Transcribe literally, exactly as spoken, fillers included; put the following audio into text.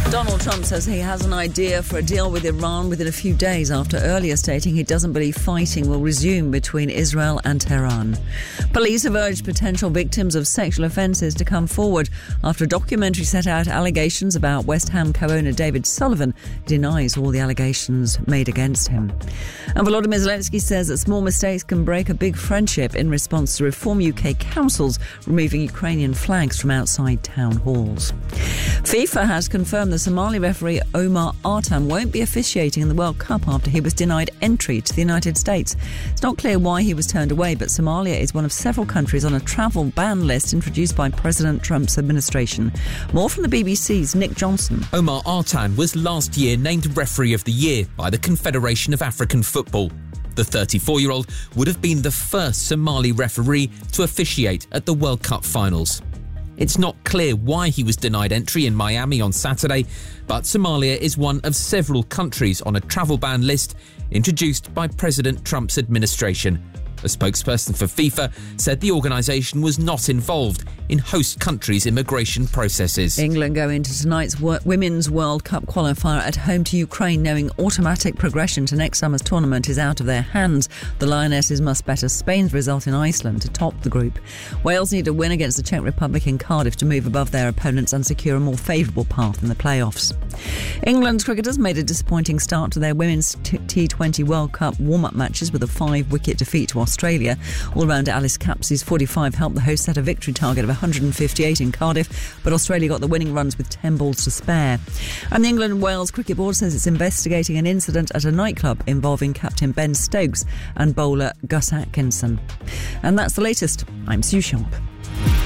Donald Trump says he has an idea for a deal with Iran within a few days after earlier stating he doesn't believe fighting will resume between Israel and Tehran. Police have urged potential victims of sexual offences to come forward after a documentary set out allegations about West Ham co-owner David Sullivan denies all the allegations made against him. And Volodymyr Zelensky says that small mistakes can break a big friendship in response to Reform U K councils removing Ukrainian flags from outside town halls. FIFA has confirmed the Somali referee Omar Artan won't be officiating in the World Cup after he was denied entry to the United States. It's not clear why he was turned away, but Somalia is one of several countries on a travel ban list introduced by President Trump's administration. More from the B B C's Nick Johnson. Omar Artan was last year named Referee of the Year by the Confederation of African Football. The thirty-four-year-old would have been the first Somali referee to officiate at the World Cup finals. It's not clear why he was denied entry in Miami on Saturday, but Somalia is one of several countries on a travel ban list introduced by President Trump's administration. A spokesperson for FIFA said the organisation was not involved in host countries' immigration processes. England go into tonight's Women's World Cup qualifier at home to Ukraine, knowing automatic progression to next summer's tournament is out of their hands. The Lionesses must better Spain's result in Iceland to top the group. Wales need a win against the Czech Republic in Cardiff to move above their opponents and secure a more favourable path in the playoffs. England's cricketers made a disappointing start to their Women's T twenty World Cup warm-up matches with a five-wicket defeat to Australia. All-rounder Alice Capsey's forty-five helped the hosts set a victory target of one hundred fifty-eight in Cardiff, but Australia got the winning runs with ten balls to spare. And the England and Wales Cricket Board says it's investigating an incident at a nightclub involving captain Ben Stokes and bowler Gus Atkinson. And that's the latest. I'm Sue Sharp.